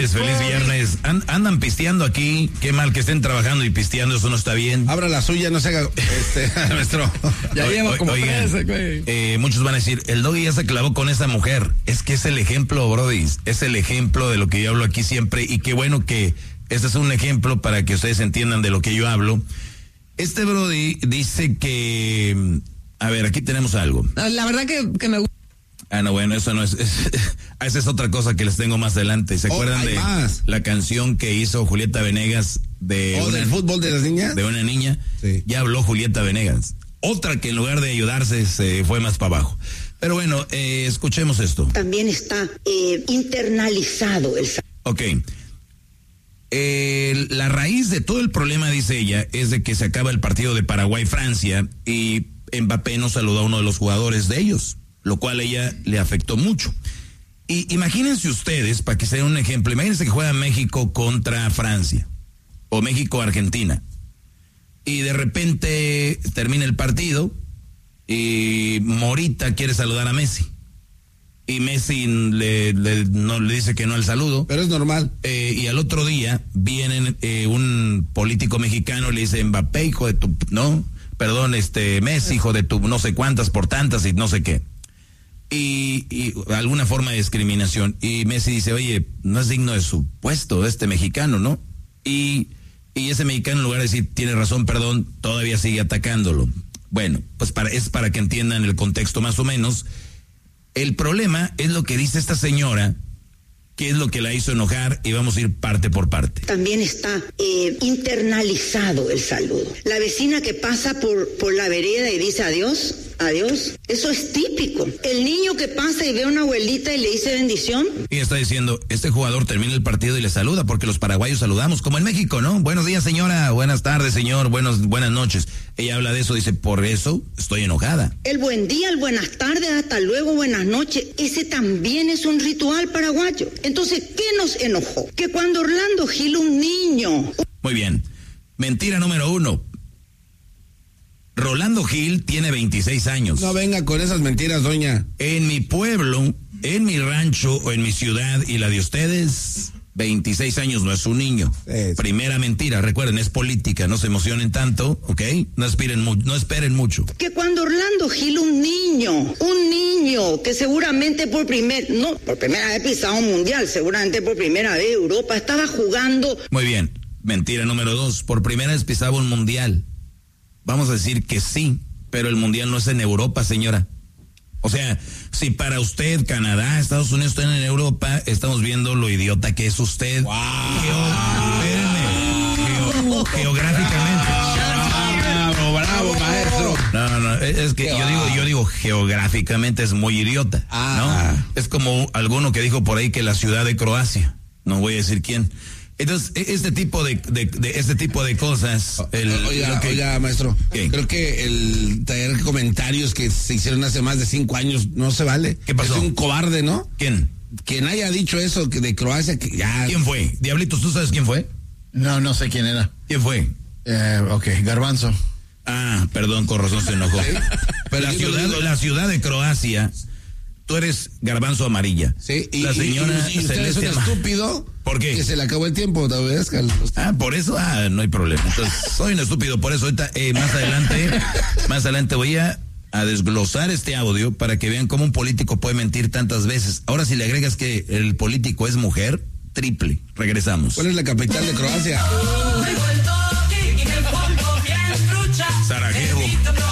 viernes. Andan pisteando aquí. Qué mal que estén trabajando y pisteando, eso no está bien. Abra la suya, no se haga nuestro. Ya lleva como 13, güey. Muchos van a decir, el Doggy ya se clavó con esa mujer. Es que es el ejemplo, brody. Es el ejemplo de lo que yo hablo aquí siempre. Y qué bueno que este es un ejemplo para que ustedes entiendan de lo que yo hablo. Este brody dice que... A ver, aquí tenemos algo. La verdad que me gusta. Ah, no, bueno, eso no es... esa es otra cosa que les tengo más adelante. ¿Se acuerdan de la canción que hizo Julieta Venegas del fútbol de las niñas? De una niña. Sí. Ya habló Julieta Venegas. Otra que en lugar de ayudarse se fue más para abajo. Pero bueno, escuchemos esto. También está internalizado el... Ok. La raíz de todo el problema, dice ella, es de que se acaba el partido de Paraguay-Francia y Mbappé no saludó a uno de los jugadores de ellos, lo cual a ella le afectó mucho. Y imagínense ustedes, para que se den un ejemplo, imagínense que juega México contra Francia o México-Argentina y de repente termina el partido y Morita quiere saludar a Messi y Messi le dice que no al saludo. Pero es normal. Y al otro día viene un político mexicano y le dice, Mbappé, hijo de tu... No, perdón, Messi, hijo de tu no sé cuántas por tantas y no sé qué. Y alguna forma de discriminación. Y Messi dice, oye, no es digno de su puesto este mexicano, ¿no? Y ese mexicano, en lugar de decir, tiene razón, perdón, todavía sigue atacándolo. Bueno, pues es para que entiendan el contexto más o menos. El problema es lo que dice esta señora, que es lo que la hizo enojar, y vamos a ir parte por parte. También está internalizado el saludo. La vecina que pasa por la vereda y dice adiós, eso es típico. El niño que pasa y ve a una abuelita y le dice bendición. Y está diciendo, este jugador termina el partido y le saluda, porque los paraguayos saludamos, como en México, ¿no? Buenos días, señora, buenas tardes, señor, buenas noches. Ella habla de eso, dice, por eso estoy enojada. El buen día, el buenas tardes, hasta luego, buenas noches, ese también es un ritual paraguayo. Entonces, ¿qué nos enojó? Que cuando Orlando Gil, un niño... Muy bien, mentira número 1. Rolando Gil tiene 26 años. No venga con esas mentiras, doña. En mi pueblo, en mi rancho o en mi ciudad y la de ustedes, 26 años no es un niño. Primera mentira, recuerden, es política, no se emocionen tanto, ¿ok? No esperen mucho. Que cuando Orlando Gil, un niño que seguramente por primera vez pisaba un mundial, seguramente por primera vez Europa, estaba jugando... Muy bien, mentira número 2, por primera vez pisaba un mundial. Vamos a decir que sí, pero el mundial no es en Europa, señora. O sea, si para usted Canadá, Estados Unidos están en Europa, estamos viendo lo idiota que es usted. Wow. Geográficamente. Bravo, maestro. No, es que yo digo geográficamente es muy idiota, ¿no? Es como alguno que dijo por ahí que la ciudad de Croacia, no voy a decir quién. Entonces, este tipo de cosas... Oiga, maestro, ¿qué? Creo que el traer comentarios que se hicieron hace más de 5 años no se vale. ¿Qué pasó? Es un cobarde, ¿no? ¿Quién? Quien haya dicho eso que de Croacia, que ya... ¿Quién fue? Diablitos, ¿tú sabes quién fue? No sé quién era. ¿Quién fue? Garbanzo. Ah, perdón, con razón se enojó. Pero la ciudad de Croacia, tú eres Garbanzo Amarilla. Sí, la señora y usted es un estúpido. ¿Por qué? Que se le acabó el tiempo, tal vez, Carlos. Por eso, no hay problema. Entonces, soy un estúpido, por eso ahorita, más adelante voy a desglosar este audio para que vean cómo un político puede mentir tantas veces. Ahora, si le agregas que el político es mujer, triple. Regresamos. ¿Cuál es la capital de Croacia? Sarajevo.